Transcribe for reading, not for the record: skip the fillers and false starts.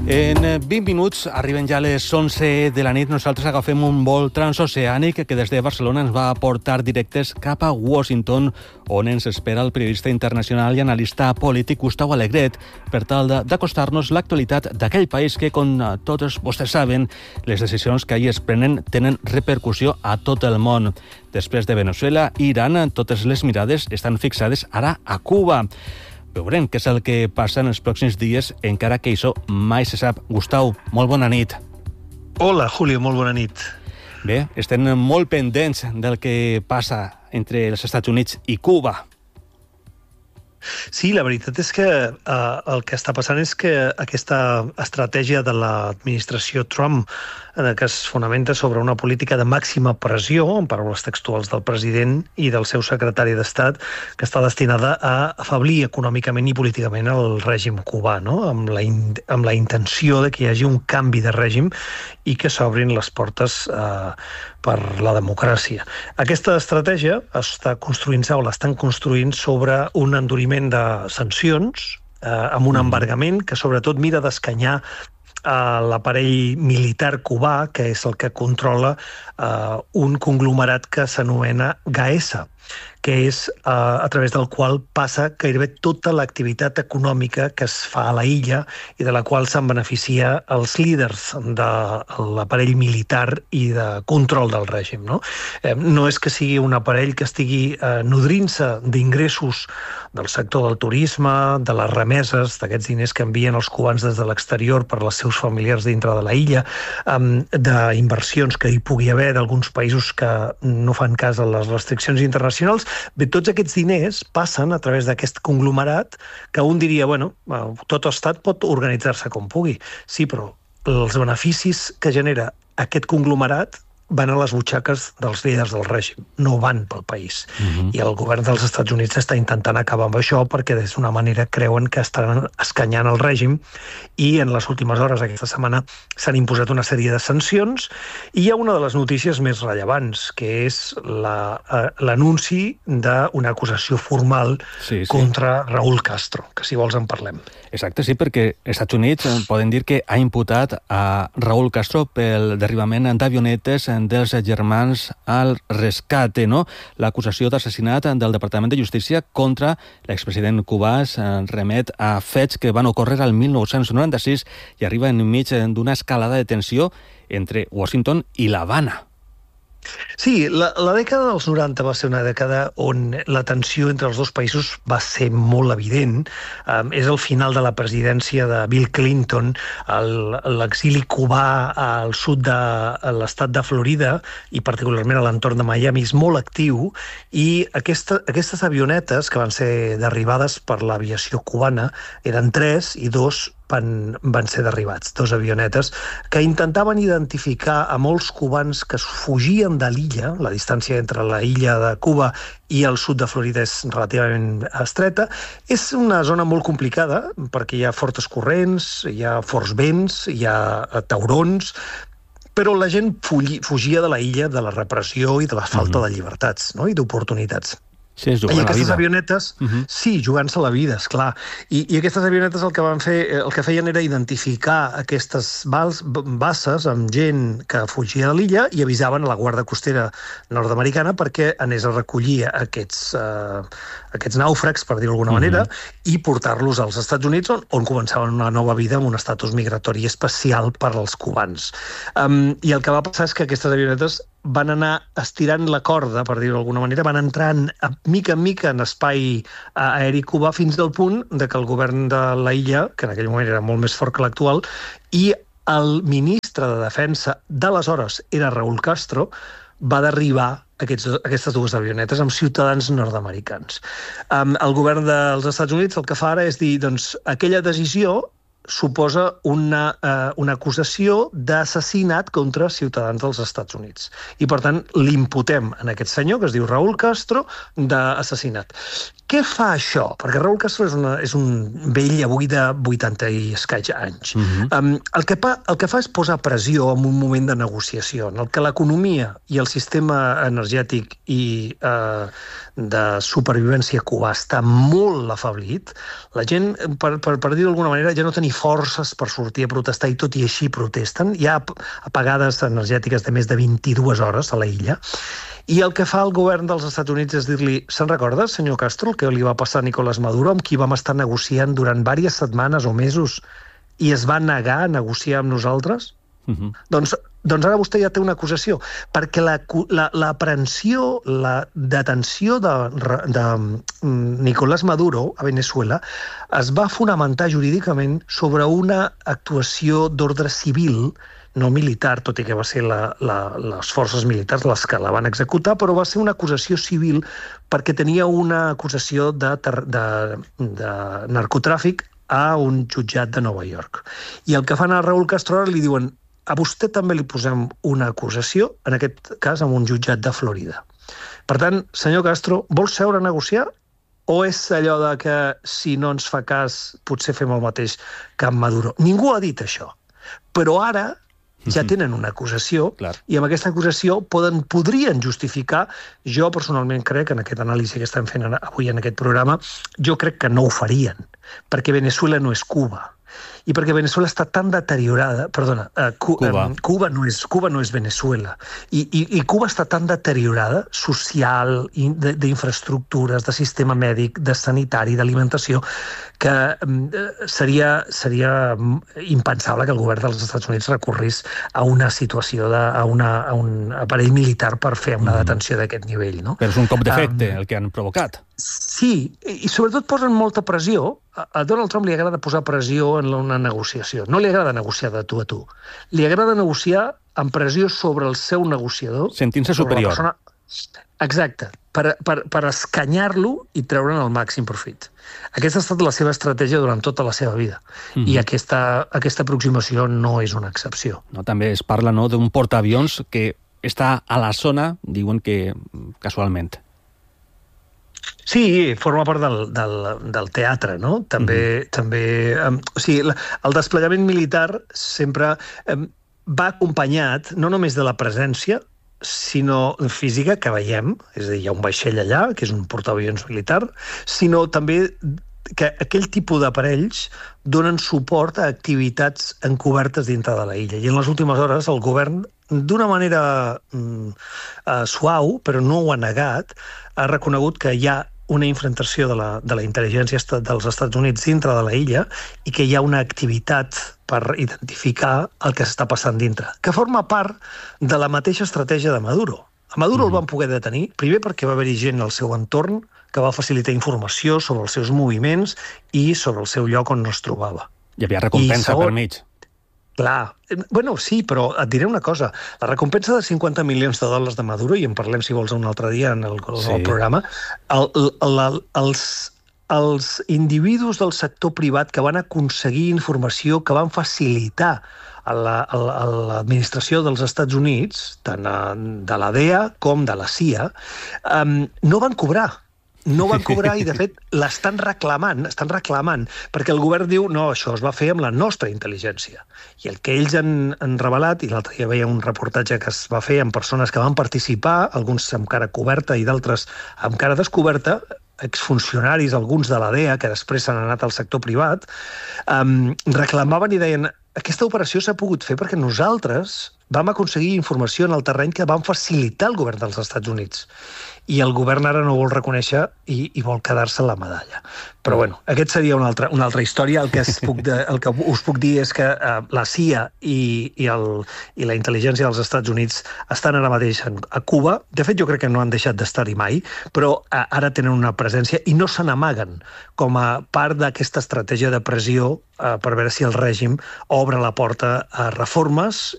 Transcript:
En 20 minuts arriben ja les 11 de la nit. Nosaltres agafem un vol transoceànic que des de Barcelona ens va portar directes cap a Washington, on ens espera el periodista internacional i analista polític Gustau Alegret per tal d'acostar-nos l'actualitat d'aquell país que, com tots vostès saben, les decisions que allí es prenen tenen repercussió a tot el món. Després de Venezuela i Iran, totes les mirades estan fixades ara a Cuba. Veurem què és el que passa en els pròxims dies, encara que això mai se sap. Gustau, molt bona nit. Hola, Julio, molt bona nit. Bé, estem molt pendents del que passa entre els Estats Units i Cuba. Sí, la veritat és que el que està passant és que aquesta estratègia de l'administració Trump, que es fonamenta sobre una política de màxima pressió, en paraules textuals del president i del seu secretari d'Estat, que està destinada a afeblir econòmicament i políticament el règim cubà, no? amb la intenció de que hi hagi un canvi de règim i que s'obrin les portes per la democràcia. Aquesta estratègia està construint-se o l'estan construint sobre un enduriment de sancions amb un embargament que sobretot mira d'escanyar l'aparell militar cubà, que és el que controla un conglomerat que s'anomena GAESA, que és a través del qual passa gairebé tota l'activitat econòmica que es fa a la illa i de la qual se'n beneficia els líders de l'aparell militar i de control del règim. No és que sigui un aparell que estigui nodrint-se d'ingressos del sector del turisme, de les remeses, d'aquests diners que envien els cubans des de l'exterior per als seus familiars dintre de la illa, d'inversions que hi pugui haver d'alguns països que no fan cas a les restriccions internacionals. Bé, tots aquests diners passen a través d'aquest conglomerat que un diria, bueno, tot estat pot organitzar-se com pugui. Sí, però els beneficis que genera aquest conglomerat van a les butxaques dels líders del règim, no van pel país. I el govern dels Estats Units està intentant acabar amb això perquè d'una manera creuen que estan escanyant el règim i en les últimes hores aquesta setmana s'han imposat una sèrie de sancions i hi ha una de les notícies més rellevants, que és l'anunci d'una acusació formal contra Raúl Castro, que si vols en parlem. Exacte, sí, perquè els Estats Units poden dir que ha imputat a Raúl Castro pel derribament d'avionetes dels germans al rescate, no? L'acusació d'assassinat del Departament de Justícia contra l'expresident cubà es remet a fets que van ocórrer al 1996 i arriba enmig d'una escalada de tensió entre Washington i l'Havana. Sí, la dècada dels 90 va ser una dècada on la tensió entre els dos països va ser molt evident. És el final de la presidència de Bill Clinton, l'exili cubà al sud de l'estat de Florida i particularment a l'entorn de Miami és molt actiu i aquestes avionetes que van ser derribades per l'aviació cubana eren 3 i 2 van ser derribats, 2 avionetes que intentaven identificar a molts cubans que fugien de l'illa. La distància entre la illa de Cuba i el sud de Florida és relativament estreta. És una zona molt complicada perquè hi ha fortes corrents, hi ha forts vents, hi ha taurons, però la gent fugia de la illa, de la repressió i de la falta de llibertats, no? I d'oportunitats. Sí, es jugant I aquestes la vida. Avionetes, sí, jugant-se la vida, esclar. I aquestes avionetes el que feien era identificar aquestes basses amb gent que fugia de l'illa i avisaven a la Guàrdia Costera nord-americana perquè anés a recollir aquests nàufrags, per dir-ho d'alguna manera, i portar-los als Estats Units, on començaven una nova vida amb un estatus migratori especial per als cubans. I el que va passar és que aquestes avionetes van anar estirant la corda, per dir-ho d'alguna manera, van entrant mica en mica en espai aeri cubà fins al punt de que el govern de la illa, que en aquell moment era molt més fort que l'actual, i el ministre de Defensa d'aleshores era Raúl Castro, va derribar aquestes 2 avionetes amb ciutadans nord-americans. El govern dels Estats Units el que fa ara és dir, doncs, aquella decisió suposa una acusació d'assassinat contra ciutadans dels Estats Units. I, per tant, l'imputem en aquest senyor, que es diu Raúl Castro, d'assassinat. Què fa això? Perquè Raúl Castro és un vell avui de 80 i escaig anys. El que fa és posar pressió en un moment de negociació, en el que l'economia i el sistema energètic i de supervivència cubà està molt afeblit. La gent, per dir-ho d'alguna manera, ja no tenir forces per sortir a protestar i tot i així protesten. Hi ha apagades energètiques de més de 22 hores a la illa. I el que fa el govern dels Estats Units és dir-li: se'n recorda, senyor Castro, el que li va passar a Nicolás Maduro, amb qui vam estar negociant durant diverses setmanes o mesos i es va negar a negociar amb nosaltres? Doncs ara vostè ja té una acusació, perquè l'aprehensió, la detenció de Nicolás Maduro a Venezuela es va fonamentar jurídicament sobre una actuació d'ordre civil, no militar, tot i que va ser les forces militars les que la van executar, però va ser una acusació civil perquè tenia una acusació de narcotràfic a un jutjat de Nova York. I el que fan a Raúl Castro ara li diuen: a vostè també li posem una acusació, en aquest cas amb un jutjat de Florida. Per tant, senyor Castro, vol seure a negociar? O és allò de que si no ens fa cas potser fem el mateix que amb Maduro? Ningú ha dit això. Però ara ja tenen una acusació, i amb aquesta acusació podrien justificar. Jo personalment crec, en aquest anàlisi que estem fent avui en aquest programa, jo crec que no ho farien, perquè Venezuela no és Cuba. I perquè Venezuela està tan deteriorada... Perdona, Cuba no és Venezuela. I Cuba està tan deteriorada, social, d'infraestructures, de sistema mèdic, de sanitari, d'alimentació, que seria impensable que el govern dels Estats Units recorrís a una situació, a un aparell militar per fer una detenció d'aquest nivell. No? Però és un cop d'efecte el que han provocat. Sí, i sobretot posen molta pressió. A Donald Trump li agrada posar pressió en una negociació. No li agrada negociar de tu a tu. Li agrada negociar amb pressió sobre el seu negociador. Sentint-se superior. Exacte, per escanyar-lo i treure'n el màxim profit. Aquesta ha estat la seva estratègia durant tota la seva vida. I aquesta aproximació no és una excepció. No, també es parla d'un portaavions que està a la zona, diuen que casualment. Sí, forma part del teatre, no? També, o sigui, el desplegament militar sempre va acompanyat no només de la presència, sinó física, que veiem, és a dir, hi ha un vaixell allà, que és un portaavions militar, sinó també que aquell tipus d'aparells donen suport a activitats encobertes dintre de la illa. I en les últimes hores el govern, d'una manera suau, però no ho ha negat, ha reconegut que hi ha una infiltració de la intel·ligència dels Estats Units dintre de la illa i que hi ha una activitat per identificar el que s'està passant dintre, que forma part de la mateixa estratègia de Maduro. A Maduro el van poder detenir, primer perquè va haver-hi gent al seu entorn que va facilitar informació sobre els seus moviments i sobre el seu lloc on no es trobava. Hi havia recompensa per mig. Clar, bueno, sí, però et diré una cosa. La recompensa de $50 milions de Maduro, i en parlem, si vols, un altre dia en el programa, els individus del sector privat que van aconseguir informació, que van facilitar a l'administració dels Estats Units, tant de la DEA com de la CIA, no van cobrar. No van cobrar i, de fet, l'estan reclamant, perquè el govern diu no, això es va fer amb la nostra intel·ligència. I el que ells han revelat, i l'altre dia veia un reportatge que es va fer amb persones que van participar, alguns amb cara coberta i d'altres amb cara descoberta, exfuncionaris, alguns de la DEA, que després s'han anat al sector privat, reclamaven i deien: aquesta operació s'ha pogut fer perquè nosaltres vam aconseguir informació en el terreny que van facilitar el govern dels Estats Units. I el govern ara no vol reconèixer i vol quedar-se la medalla. Però bueno, aquest seria una altra història. El que us puc dir és que la CIA i la intel·ligència dels Estats Units estan ara mateix a Cuba. De fet, jo crec que no han deixat d'estar-hi mai, però ara tenen una presència i no se n'amaguen com a part d'aquesta estratègia de pressió per veure si el règim obre la porta a reformes